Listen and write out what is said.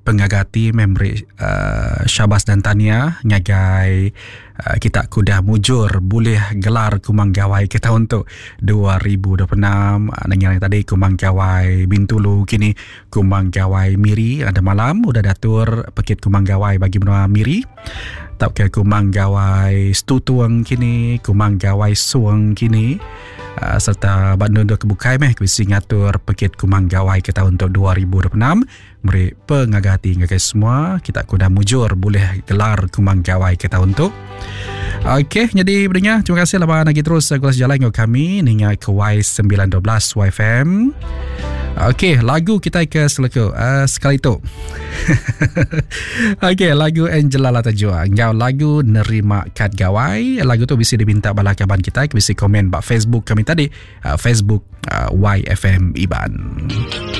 pengagati memberi syabas dan tahniah ngagai kita kudah mujur boleh gelar kumang gawai kita untuk 2026. Yang tadi kumang gawai Bintulu, kini kumang gawai Miri. Ada malam udah datur pekit kumang gawai bagi benua Miri. Tak ke kumang gawai Stutuang kini, kumang gawai Suang kini, serta Bandung kebukai kuisi ngatur pekit kumang gawai kita untuk 2026. Meri pengagati ngagai semua kita kuda mujur boleh gelar kumang gawai kita untuk. Okey, jadi berdengar terima kasih lah lagi terus kelas jalan dengan kami dengan ke Y912 YFM. Okey, lagu kita ke sekali tu. Okey, lagu Angela Latajua. Ngau lagu Nerima Kad Gawai. Lagu tu bisa diminta bala kaban kita, bisa komen bak Facebook kami tadi, Facebook YFM Iban.